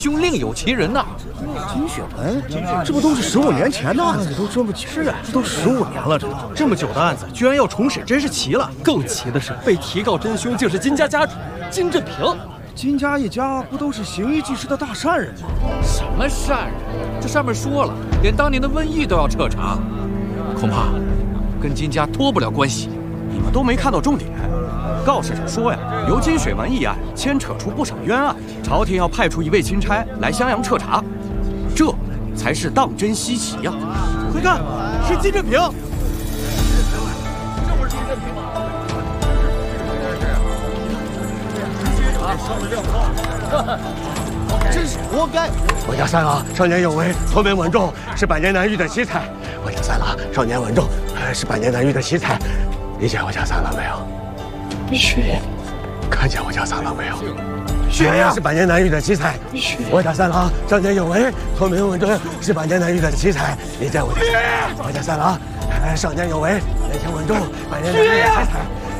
兄另有其人呐。 金雪文，这不都是15年前的案子，都这么久？是啊，这都15年了， 这么久的案子居然要重审，真是奇了。更奇的是，被提告真凶竟是金家家主金振平。 金家一家不都是行医济世的大善人吗？ 什么善人？这上面说了，连当年的瘟疫都要彻查，恐怕跟金家脱不了关系。 你们都没看到重点。告示上说呀，由金水文一案牵扯出不少冤案，朝廷要派出一位钦差来襄阳彻查，这才是当真稀奇呀！快看，是金振平！ 这不是金振平吗？ 真是活该！ 我家三郎少年有为，聪明稳重，是百年难遇的奇才。我家三郎少年稳重，是百年难遇的奇才。理解我家三郎没有？ 雪， 看见我家三郎没有？ 雪呀， 是百年难遇的奇才。我家三郎少年有为，聪明稳重，是百年难遇的奇才。理解我家三郎少年有为，年轻稳重，百年难遇的奇才。